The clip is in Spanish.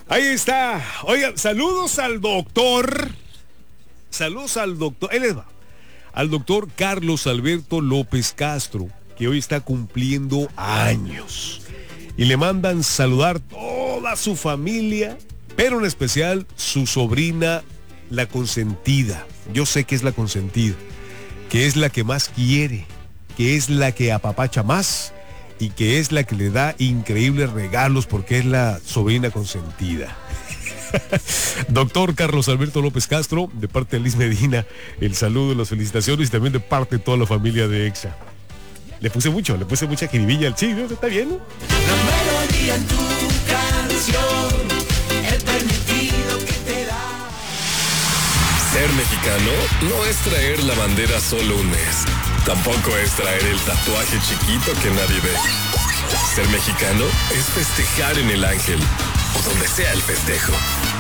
Ahí está. Oigan, saludos al doctor. Ahí les va. Al doctor Carlos Alberto López Castro, que hoy está cumpliendo años. Y le mandan saludar toda su familia, pero en especial su sobrina, la consentida. Yo sé que es la consentida, que es la que más quiere, que es la que apapacha más y que es la que le da increíbles regalos porque es la sobrina consentida. Doctor Carlos Alberto López Castro, de parte de Liz Medina, el saludo, las felicitaciones y también de parte de toda la familia de EXA. Le puse mucha jiribilla al chico, ¿está bien? La melodía en tu canción, el permitido que te da. Ser mexicano no es traer la bandera solo un mes. Tampoco es traer el tatuaje chiquito que nadie ve. Ser mexicano es festejar en el Ángel o donde sea el festejo.